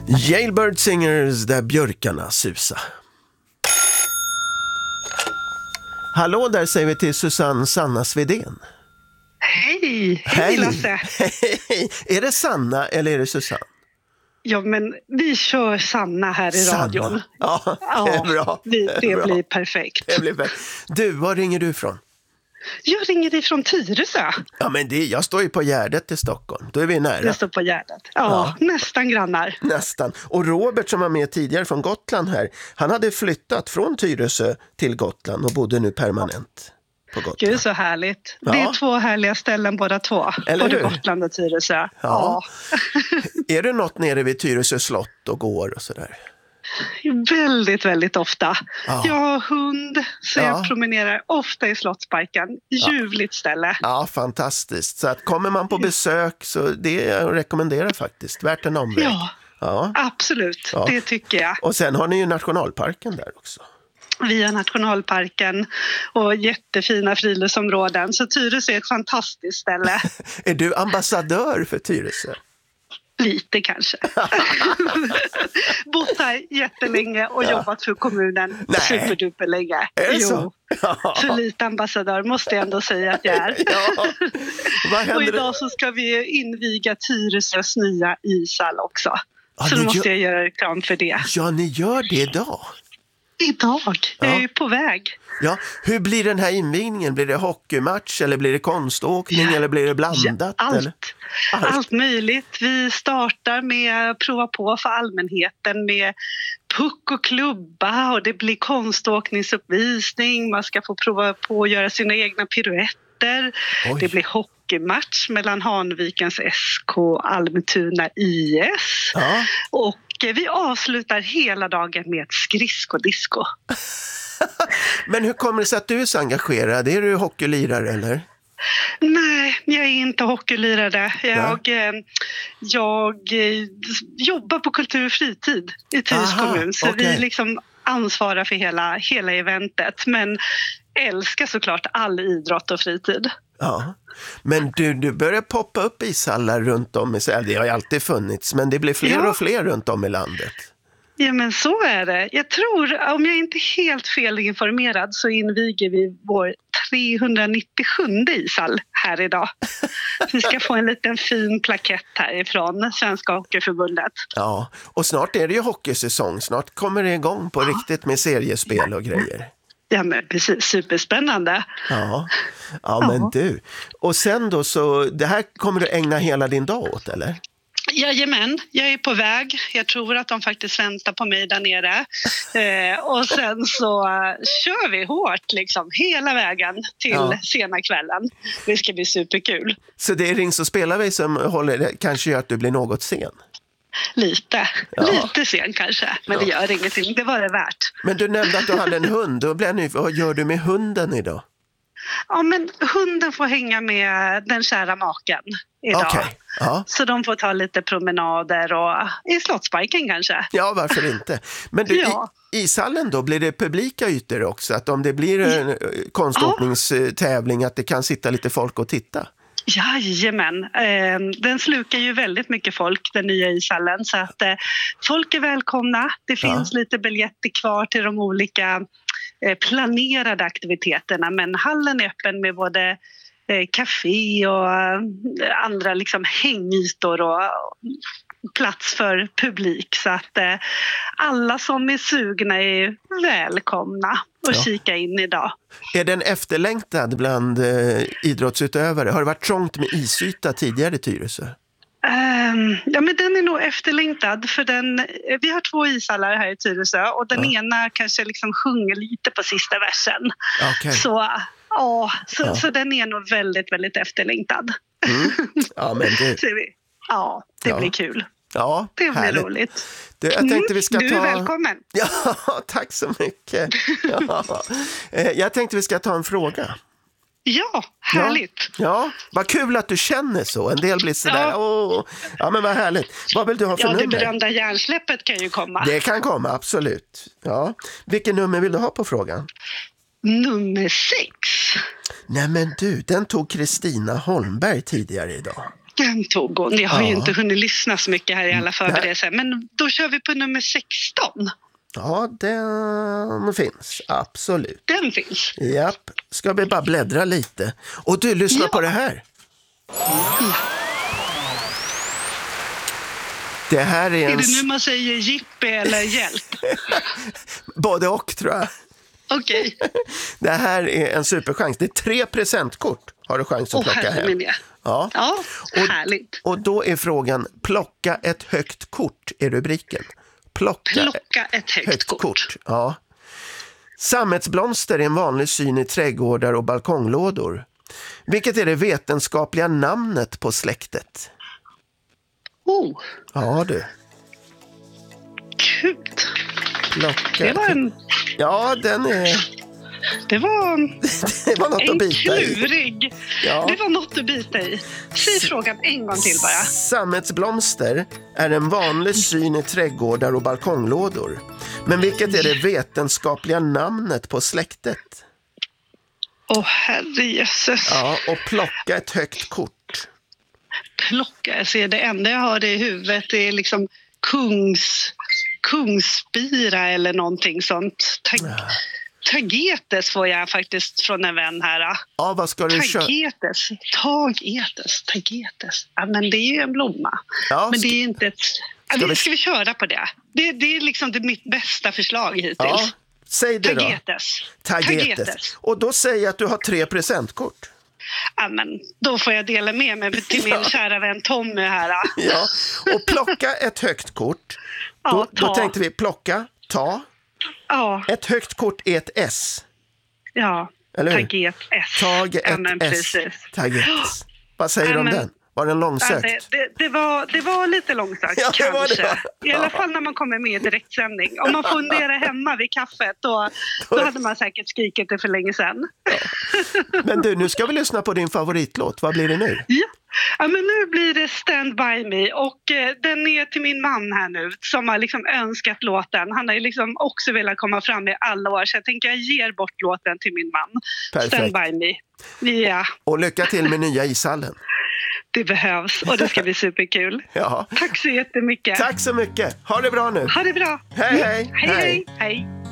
Jailbird Singers där björkarna susa. Hallå, där säger vi till Susanne Sanna Svedén. Hej! Hej Lasse! Hej! Är det Sanna eller är det Susanne? Ja, men vi kör Sanna här i radion. Ja, det är bra. Det blir perfekt. Du, var ringer du ifrån? Jag ringer ifrån Tyresö. Ja, men jag står ju på Gärdet i Stockholm. Då är vi nära. Jag står på Gärdet. Ja, nästan grannar. Nästan. Och Robert som var med tidigare från Gotland här, han hade flyttat från Tyresö till Gotland och bodde nu permanent på Gotland. Gud, så härligt. Ja. Det är två härliga ställen båda två. Eller både hur? Gotland och Tyresö. Ja. Är det något nere vid Tyresö slott och går och sådär? Väldigt, väldigt ofta. Ja. Jag har hund, så jag promenerar ofta i Slottsparken. Ljuvligt ställe. Ja, fantastiskt. Så att kommer man på besök så det är att rekommendera faktiskt. Värt en omväg. Ja, absolut. Ja. Det tycker jag. Och sen har ni ju nationalparken där också. Vi har nationalparken och jättefina friluftsområden. Så Tyresö är ett fantastiskt ställe. Är du ambassadör för Tyresö? Lite kanske. Bott här jättelänge och jobbat för kommunen superduper länge. Är det så? Så lite ambassadör måste jag ändå säga att jag är. Och idag så ska vi inviga Tyresös nya ishall också. Så då måste jag göra reklam för det. Ja, ni gör det idag. Idag. Jag är på väg. Ja, hur blir den här invigningen? Blir det hockeymatch eller blir det konståkning eller blir det blandat? Allt möjligt. Vi startar med att prova på för allmänheten med puck och klubba och det blir konståkningsuppvisning. Man ska få prova på att göra sina egna piruetter. Oj. Det blir hockeymatch mellan Hanvikens SK och Almtuna IS. Ja. Och vi avslutar hela dagen med ett skridskodisco. Men hur kommer det sig att du är så engagerad? Är du hockeylirare eller? Nej, jag är inte hockeylirare. Jag jobbar på kultur och fritid i Tyresö kommun. Så vi liksom ansvarar för hela eventet. Men älskar såklart all idrott och fritid. Ja, men du börjar poppa upp ishallar runt om i Sverige. Det har ju alltid funnits, men det blir fler och fler runt om i landet. Ja, men så är det. Jag tror, om jag inte är helt felinformerad så inviger vi vår 397 ishall här idag. Vi ska få en liten fin plakett härifrån Svenska Hockeyförbundet. Ja, och snart är det ju hockeysäsong. Snart kommer det igång på riktigt med seriespel och grejer. Ja, men precis. Superspännande. Ja, men du. Och sen då så, det här kommer du ägna hela din dag åt, eller? Jajamän, jag är på väg. Jag tror att de faktiskt väntar på mig där nere. Och sen så kör vi hårt liksom hela vägen till sena kvällen. Det ska bli superkul. Så det är Ring så spelar vi som kanske gör att du blir något sen? Lite sen kanske, men det gör ingenting. Det var det värt. Men du nämnde att du hade en hund. Då blir jag nyfiken. Vad gör du med hunden idag? Ja, men hunden får hänga med den kära maken idag. Okay. Ja. Så de får ta lite promenader och i Slottsparken kanske. Ja, varför inte? Men du, i ishallen då, blir det publika ytor också? Att om det blir en konståkningstävling att det kan sitta lite folk och titta? Jajamän, den slukar ju väldigt mycket folk, den nya ishallen, så att folk är välkomna. Det finns lite biljetter kvar till de olika planerade aktiviteterna, men hallen är öppen med både café och andra liksom hängytor och plats för publik, så att alla som är sugna är välkomna och kika in idag. Är den efterlängtad bland idrottsutövare? Har det varit trångt med isyta tidigare i Tyresö? Ja, men den är nog efterlängtad för vi har 2 ishallar här i Tyresö och den ena kanske liksom sjunger lite på sista versen. Okay. Så den är nog väldigt, väldigt efterlängtad. Ja, men det blir kul. Ja, det blir roligt. Jag tänkte vi ska du är välkommen. Ja, tack så mycket. Jag tänkte vi ska ta en fråga. Ja, härligt. Ja, vad kul att du känner så. En del blir sådär, ja men vad härligt. Vad vill du ha för nummer? Ja, det berömda hjärnsläppet kan ju komma. Det kan komma, absolut. Ja. Vilken nummer vill du ha på frågan? Nummer 6. Nej men du, den tog Kristina Holmberg tidigare idag. Den tog hon. Jag har ju inte hunnit lyssna så mycket här i alla förberedelser. Men då kör vi på nummer 16. Ja, den finns. Absolut. Den finns. Japp. Ska vi bara bläddra lite. Och du, lyssna på det här. Det här är Är det nu man säger jippi eller hjälp? Både och, tror jag. Okej. Det här är en superchans. Det är 3 presentkort har du chans att plocka hem. Ja, härligt. Och då är frågan, plocka ett högt kort är rubriken. Plocka ett högt kort. Ja. Sammetsblomster är en vanlig syn i trädgårdar och balkonglådor. Vilket är det vetenskapliga namnet på släktet? Ja, du. Kul. Plocka. Det var en... Ja, den är... Det var något en att bita klurig. i. Ja. Det var något att bita i. Säg frågan en gång till bara. Sammetsblomster är en vanlig syn i trädgårdar och balkonglådor. Men vilket är det vetenskapliga namnet på släktet? Herrejösses. Ja, och plocka ett högt kort. Plocka, jag ser det enda jag har i huvudet, det är liksom kungsspira eller någonting sånt. Tagetes får jag faktiskt från en vän här. Ja, vad ska du köra? Tagetes. Ja, men det är ju en blomma. Ja, men det är inte ett... Ska vi köra på det? Det är liksom mitt bästa förslag hittills. Ja, säg det Tagetes. Och då säger jag att du har 3 presentkort. Ja, men då får jag dela med mig till min kära vän Tommy här. Ja, och plocka ett högt kort. Då tänkte vi plocka, ta. Ja. Ett högt kort är ett S. Ja, taget S. Tag ett S. Tagetes. Vad säger du om den? Var den långsökt? Det var lite långsökt, kanske. Det. I alla fall när man kommer med i direktsändning. Om man funderar hemma vid kaffet, då hade man säkert skrikit det för länge sedan. Ja. Men du, nu ska vi lyssna på din favoritlåt. Vad blir det nu? Ja, men nu blir det Stand By Me, och den är till min man här nu som har liksom önskat låten. Han har ju liksom också velat komma fram i alla år, så jag tänker jag ger bort låten till min man. Perfekt. Stand By Me. Ja. Och lycka till med nya ishallen. Det behövs och det ska bli superkul. Ja. Tack så jättemycket. Tack så mycket. Ha det bra nu. Ha det bra. Hej. Hej.